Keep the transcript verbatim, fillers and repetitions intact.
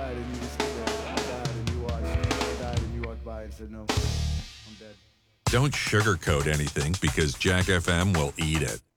died and you were still there. I died and you watched. I died and you walked by and said, no, I'm dead. Don't sugarcoat anything because Jack F M will eat it.